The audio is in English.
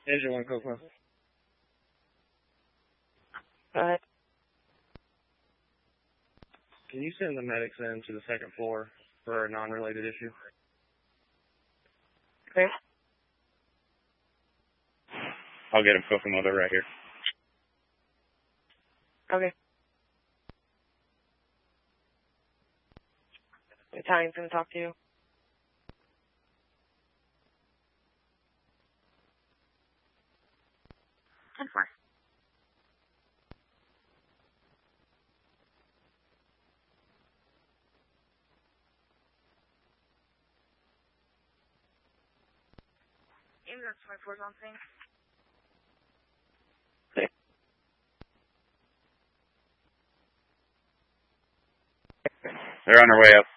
Engine 1, Coco. Go ahead. Can you send the medics in to the second floor for a non-related issue? Okay. I'll get him Coco Mother right here. Okay. Italian's going to talk to you. Ten four. Ambulance 24's on scene. They're on their way up.